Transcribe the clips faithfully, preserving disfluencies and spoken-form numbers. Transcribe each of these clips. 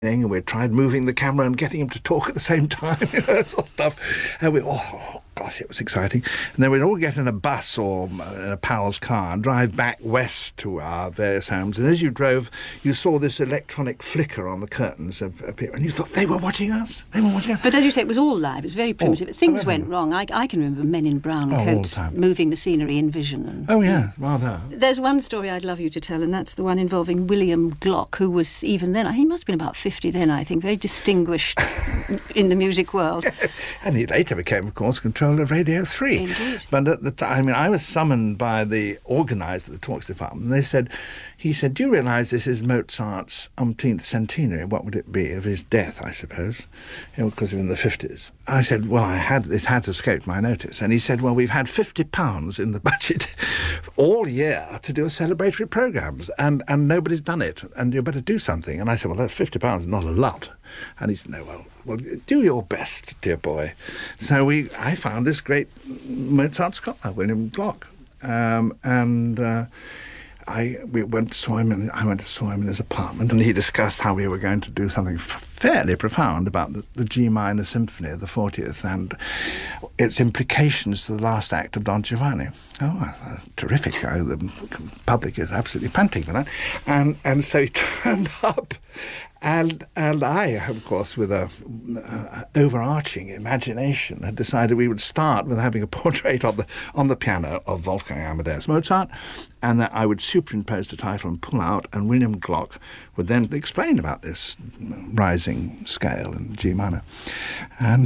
and we tried moving the camera and getting him to talk at the same time, you know, that sort of stuff. And we, oh, gosh, it was exciting. And then we'd all get in a bus or in a pal's car and drive back west to our various homes. And as you drove, you saw this electronic flicker on the curtains of, of people, and you thought they were watching us. They were watching us. But as you say, it was all live. It was very primitive. Oh, Things oh, went wrong. I, I can remember men in brown oh, coats moving the scenery in vision. And, oh, yeah, rather. There's one story I'd love you to tell, and that's the one involving William Glock, who was even then, he must have been about fifty then, I think, very distinguished in the music world. And he later became, of course, controller of Radio three. Indeed. But at the time, I mean, I was summoned by the organiser of the talks department, and they said, he said, do you realise this is Mozart's umpteenth centenary? What would it be of his death, I suppose, you know, because we're in the fifties. I said, well, I had it had escaped my notice. And he said, well, we've had fifty pounds in the budget all year to do a celebratory programme, and, and nobody's done it, and you better do something. And I said, well, that's fifty pounds is not a lot. And he said, no, well, well, do your best, dear boy. So we, I found this great Mozart scholar, William Glock, um, and uh, I we went to saw him, and I went to saw him in his apartment, and he discussed how we were going to do something f- fairly profound about the, the G minor symphony, the fortieth, and its implications to the last act of Don Giovanni. Oh, uh, terrific! Uh, the public is absolutely panting for that, and and so he turned up. And and I, of course, with a uh, overarching imagination, had decided we would start with having a portrait on the on the piano of Wolfgang Amadeus Mozart, and that I would superimpose the title and pull out, and William Glock would then explain about this rising scale in G minor. And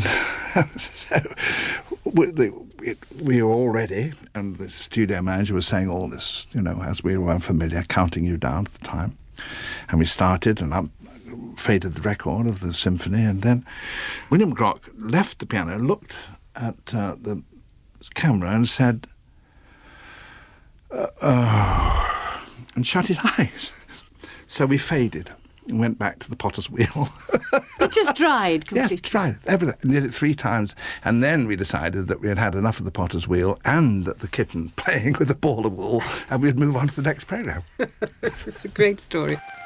so we, the, it, we were all ready, and the studio manager was saying all this, you know, as we were unfamiliar, counting you down at the time. And we started, and I faded the record of the symphony, and then William Glock left the piano, looked at uh, the camera and said, uh, uh, and shut his eyes. So we faded and went back to the potter's wheel. It just dried completely. Yes, dried. Everything. We did it three times, and then we decided that we had had enough of the potter's wheel and the kitten playing with a ball of wool, and we'd move on to the next programme. It's a great story.